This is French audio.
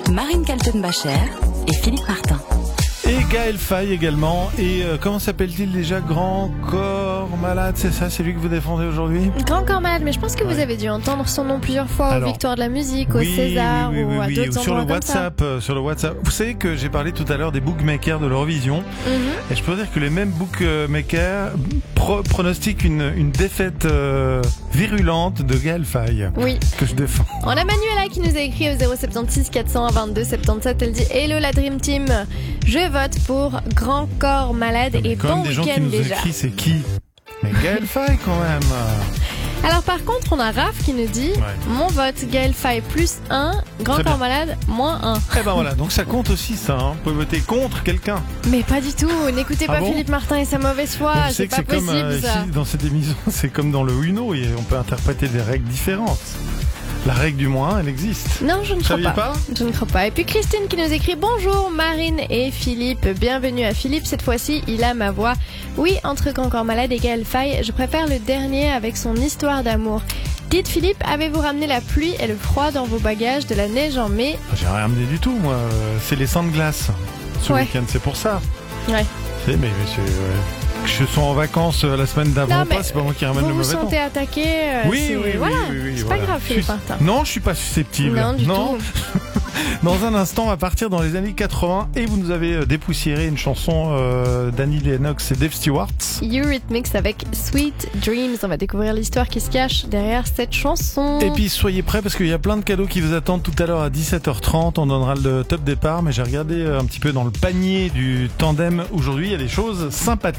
Marine Kaltenbacher et Philippe Martin. Et Gaël Faye également. Et comment s'appelle-t-il déjà? Grand Corps Malade, c'est ça? C'est lui que vous défendez aujourd'hui? Grand Corps Malade, mais je pense que vous avez dû entendre son nom plusieurs fois aux Victoires de la musique, au César ou à d'autres sur le endroits WhatsApp, sur le WhatsApp. Vous savez que j'ai parlé tout à l'heure des bookmakers de l'Eurovision. Et je peux dire que les mêmes bookmakers pronostiquent une défaite virulente de Gaël Faye. Oui. Que je défends. On a Manuela qui nous a écrit au 076 400 22 77. Elle dit Hello la Dream Team, je vote pour Grand Corps Malade et bon des gens qui week-end nous déjà. écrivent, c'est qui? Mais Gaël Faye quand même. Alors par contre, on a Raph qui nous dit mon vote Gaël Faye plus 1, Grand Corps Malade moins 1. Eh ben voilà, donc ça compte aussi ça, hein. Vous pouvez voter contre quelqu'un. Mais pas du tout, n'écoutez pas Philippe Martin et sa mauvaise foi, c'est pas possible comme, ça. Ici, dans cette émission, c'est comme dans le Uno, on peut interpréter des règles différentes. La règle du moins 1, elle existe. Non, je ne crois pas. Je ne crois pas. Et puis Christine qui nous écrit bonjour Marine et Philippe. Bienvenue à Philippe. Cette fois-ci, il a ma voix. Oui, entre Grand Corps Malade et Gaël Faye, je préfère le dernier avec son histoire d'amour. Dites Philippe, avez-vous ramené la pluie et le froid dans vos bagages, de la neige en mai? J'ai rien ramené du tout, moi. C'est les sangs de glace. Ce week-end, c'est pour ça. Ouais. Mais monsieur... Je suis en vacances la semaine d'avant, c'est pas moi qui ramène le mauvais temps. Vous vous sentez attaqué, oui, c'est pas grave, Philippe Martin. Non, je suis pas susceptible. Non, du tout. Dans un instant, on va partir dans les années 80 et vous nous avez dépoussiéré une chanson d'Annie Lennox et Dave Stewart. Eurythmics avec Sweet Dreams. On va découvrir l'histoire qui se cache derrière cette chanson. Et puis soyez prêts parce qu'il y a plein de cadeaux qui vous attendent tout à l'heure à 17h30. On donnera le top départ, mais j'ai regardé un petit peu dans le panier du tandem aujourd'hui. Il y a des choses sympathiques.